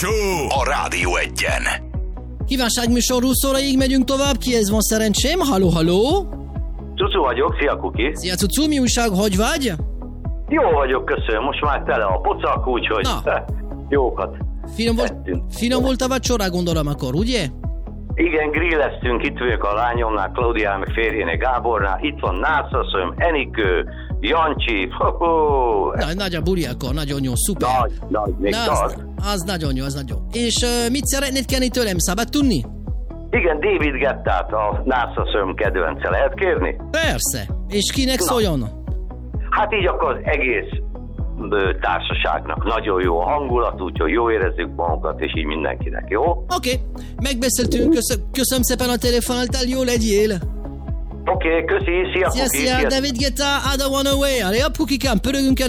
Show a Rádió Egyen. Kívánságműsor 20 óraig megyünk tovább, kihez van szerencsém? Halló, halló! Cucu vagyok, szia Kuki! Szia Cucu, mi újság, hogy vagy? Jó vagyok, köszönöm, most már tele a pocak, úgyhogy jókat Finom volt a vacsora, gondolom akkor, ugye? Igen, grilleztünk, itt vagyok a lányomnál, Klaudián, meg férjénél, Gábornál, itt van Nászaszöm, Enikő, Jancsi, Nagy a buli akkor, nagyon jó, szuper. Nagy, még tart. Az nagyon jó, az nagyon jó. És mit szeretnéd kérni tőlem, szabad tudni? Igen, David Guettát, a Nászaszöm kedvence, lehet kérni? Persze, és kinek szóljon? Hát így akkor az egész társaságnak nagyon jó a hangulat, úgyhogy jó érezzük magunkat, és így mindenkinek, jó? Oké, megbeszéltünk, köszönöm szépen a telefonáltál, jó legyél! Oké, köszi, szia Kuki! Szia, David Guetta, I don't wanna way, allez hop Kukikám, pörögünk el